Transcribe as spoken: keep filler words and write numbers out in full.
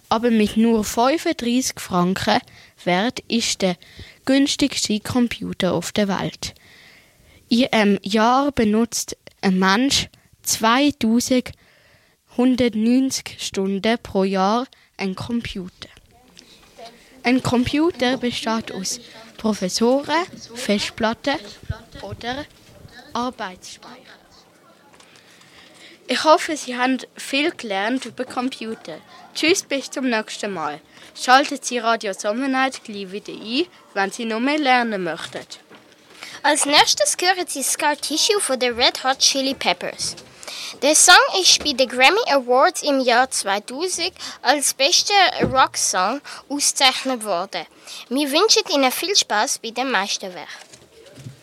aber mit nur fünfunddreissig Franken wert ist der günstigste Computer auf der Welt. In einem Jahr benutzt ein Mensch zweitausendhundertneunzig Stunden pro Jahr einen Computer. Ein Computer besteht aus Prozessoren, Festplatten oder Arbeitsspeicher. Ich hoffe, Sie haben viel gelernt über Computer. Tschüss, bis zum nächsten Mal. Schalten Sie Radio Sommernight gleich wieder ein, wenn Sie noch mehr lernen möchten. Als nächstes hören Sie Scar Tissue von den Red Hot Chili Peppers. Der Song ist bei den Grammy Awards im Jahr zweitausend als bester Rocksong ausgezeichnet worden. Wir wünschen Ihnen viel Spaß bei dem Meisterwerk.